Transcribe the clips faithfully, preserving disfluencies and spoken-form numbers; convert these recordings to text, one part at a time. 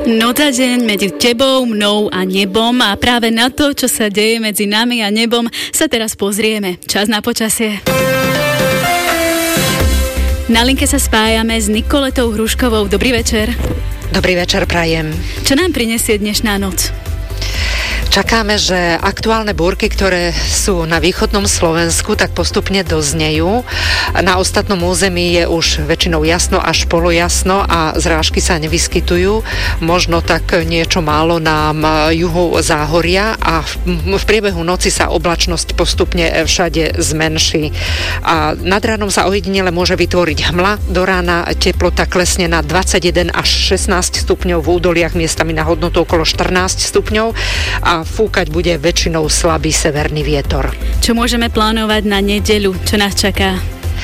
Noc a deň medzi tebou, mnou a nebom a práve na to, čo sa deje medzi nami a nebom, sa teraz pozrieme. Čas na počasie. Na linke sa spájame s Nikoletou Hruškovou. Dobrý večer. Dobrý večer, prajem. Čo nám prinesie dnešná noc? Čakáme, že aktuálne búrky, ktoré sú na východnom Slovensku, tak postupne doznejú. Na ostatnom území je už väčšinou jasno až polojasno a zrážky sa nevyskytujú. Možno tak niečo málo na juhu záhoria a v priebehu noci sa oblačnosť postupne všade zmenší. A nad ránom sa ojedinele môže vytvoriť hmla. Do rána teplota klesne na dvadsaťjeden až šestnásť stupňov, v údoliach miestami na hodnotu okolo štrnásť stupňov a fúkať bude väčšinou slabý severný vietor. Čo môžeme plánovať na nedeľu? Čo nás čaká?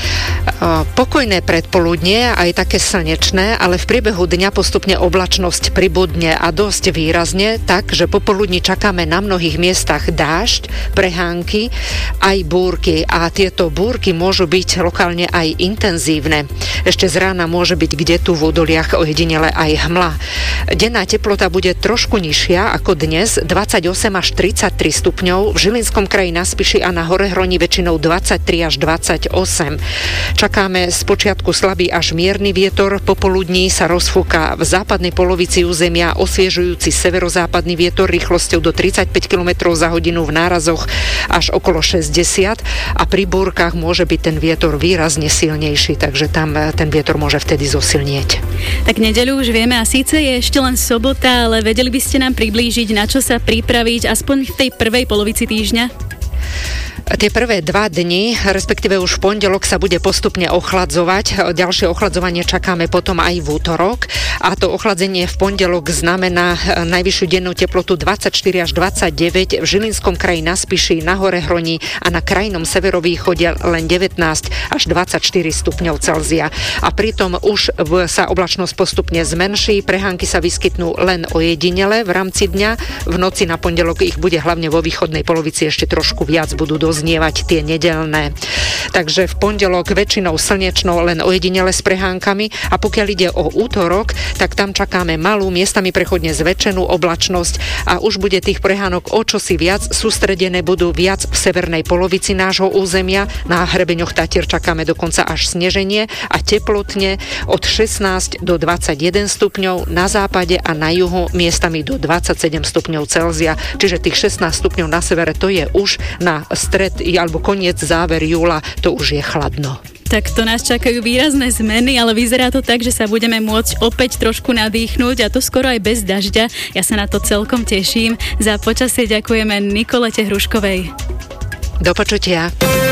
Pokojné predpoludnie, aj také slnečné, ale v priebehu dňa postupne oblačnosť pribudne a dosť výrazne, tak, že popoludní čakáme na mnohých miestach dážď, prehánky, aj búrky a tieto búrky môžu byť lokálne aj intenzívne. Ešte z rána môže byť kde tu v údoliach ojedinele aj hmla. Denná teplota bude trošku nižšia ako dnes, dvadsaťosem až tridsaťtri stupňov, v Žilinskom kraji na Spiši a na Horehroni väčšinou dvadsaťtri až dvadsaťosem. Čakáme z počiatku slabý až mierny vietor, popoludní sa rozfúka v západnej polovici územia osviežujúci severozápadný vietor rýchlosťou do tridsaťpäť kilometrov za hodinu, v nárazoch až okolo šesťdesiat a pri búrkach môže byť ten vietor výrazne silnejší, takže tam ten vietor môže vtedy zosilnieť. Tak nedeľu už vieme a síce je ešte len sobota, ale vedeli by ste nám priblížiť, na čo sa pripraviť aspoň v tej prvej polovici týždňa? Tie prvé dva dni, respektíve už v pondelok sa bude postupne ochladzovať. Ďalšie ochladzovanie čakáme potom aj v útorok. A to ochladzenie v pondelok znamená najvyššiu dennú teplotu dvadsaťštyri až dvadsaťdeväť, v Žilinskom kraji na Spiši, na Horehroni a na krajnom severovýchode len devätnásť až dvadsaťštyri stupňov Celzia. A pritom už sa oblačnosť postupne zmenší, prehánky sa vyskytnú len ojedinele v rámci dňa. V noci na pondelok ich bude hlavne vo východnej polovici ešte trošku viac, budú doznievať tie nedeľné. Takže v pondelok väčšinou slnečno, len ojedinele s prehánkami a pokiaľ ide o útorok, tak tam čakáme malú, miestami prechodne zväčšenú oblačnosť a už bude tých prehánok o čosi viac, sústredené budú viac v severnej polovici nášho územia. Na hrebeňoch Tatier čakáme dokonca až sneženie a teplotne od šestnásť do dvadsaťjeden stupňov, na západe a na juhu miestami do dvadsaťsedem stupňov Celzia. Čiže tých šestnásť stupňov na severe to je už na stred alebo koniec, záver júla, to už je chladno. Tak to nás čakajú výrazné zmeny, ale vyzerá to tak, že sa budeme môcť opäť trošku nadýchnúť a to skoro aj bez dažďa. Ja sa na to celkom teším. Za počasie ďakujeme Nikolete Hruškovej. Do počutia.